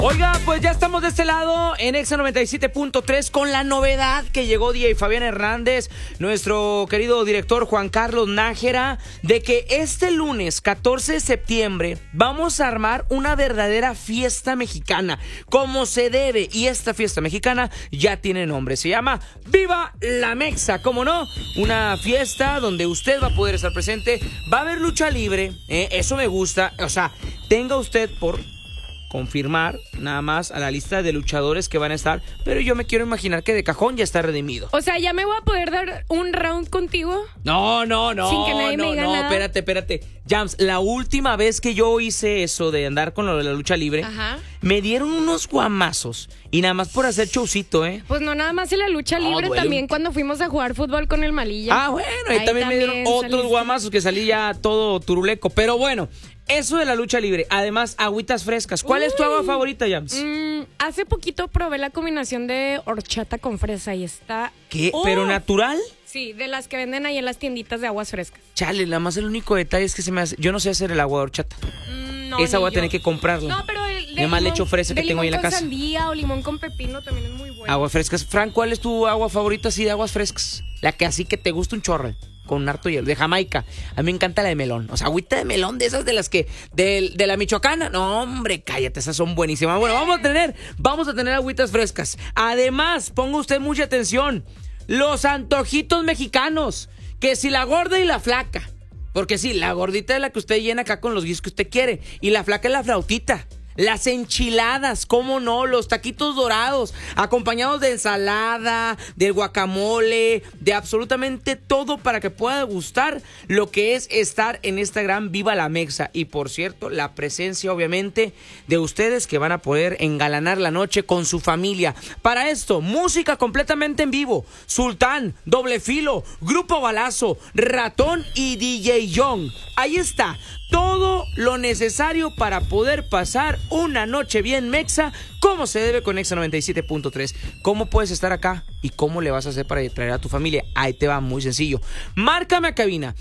Oiga, pues ya estamos de este lado en Exa 97.3 con la novedad que llegó DJ Fabián Hernández, nuestro querido director Juan Carlos Nájera, de que este lunes 14 de septiembre vamos a armar una verdadera fiesta mexicana, como se debe. Y esta fiesta mexicana ya tiene nombre, se llama Viva la Mexa, ¿cómo no? Una fiesta donde usted va a poder estar presente, va a haber lucha libre, eso me gusta, o sea, tenga usted por confirmar nada más a la lista de luchadores que van a estar, pero yo me quiero imaginar que de cajón ya está redimido. O sea, ¿ya me voy a poder dar un round contigo? No. Sin que nadie me diga nada. Espérate. Jams, la última vez que yo hice eso de andar con lo de la lucha libre, me dieron unos guamazos y nada más por hacer showcito, ¿eh? Pues no nada más en la lucha libre, también cuando fuimos a jugar fútbol con el Malilla. Ah, bueno, ahí también me dieron otros guamazos que salí ya todo turuleco, pero bueno. Eso de la lucha libre, además, agüitas frescas. ¿Cuál es tu agua favorita, Jams? Hace poquito probé la combinación de horchata con fresa y está... ¿Qué? ¿Pero natural? Sí, de las que venden ahí en las tienditas de aguas frescas. Chale, nada más el único detalle es que se me hace... Yo no sé hacer el agua de horchata. No, esa voy a tener que comprarla. No, pero el de limón, le echo fresa que tengo ahí en la casa. Limón con sandía o limón con pepino también es muy bueno. Aguas frescas. Frank, ¿cuál es tu agua favorita así de aguas frescas? La que así que te gusta un chorro. Con un harto hielo, de Jamaica. A mí me encanta la de melón. O sea, agüita de melón, de esas de las que... De la michoacana. No, hombre, cállate, esas son buenísimas. Bueno, vamos a tener agüitas frescas. Además, ponga usted mucha atención. Los antojitos mexicanos. Que si la gorda y la flaca. Porque sí, la gordita es la que usted llena acá con los guisos que usted quiere. Y la flaca es la flautita. Las enchiladas, cómo no, los taquitos dorados, acompañados de ensalada, del guacamole, de absolutamente todo para que pueda gustar lo que es estar en esta gran Viva la Mexa. Y por cierto, la presencia obviamente de ustedes que van a poder engalanar la noche con su familia. Para esto, música completamente en vivo, Sultán, Doble Filo, Grupo Balazo, Ratón y DJ Young. Ahí está. Todo lo necesario para poder pasar una noche bien mexa, como se debe con Exa 97.3. ¿Cómo puedes estar acá? ¿Y cómo le vas a hacer para traer a tu familia? Ahí te va, muy sencillo. Márcame a cabina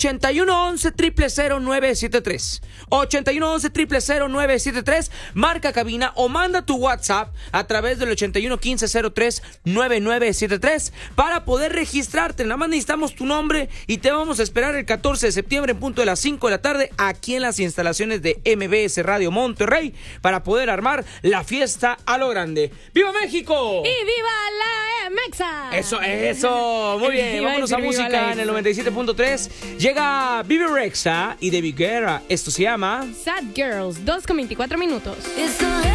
8111-000-973. 8111-000-973. Marca cabina o manda tu WhatsApp a través del 811503-9973 para poder registrarte. Nada más necesitamos tu nombre y te vamos a esperar el 14 de septiembre en punto de las 5 de la tarde aquí en las instalaciones de MBS Radio Monterrey para poder armar la fiesta a lo grande. ¡Viva México! ¡Y viva la Mexa! Eso, muy bien. Vámonos a música en el 97.3. Llega Vivi Rexha y David Guerra. Esto se llama Sad Girls, 2:24 minutos.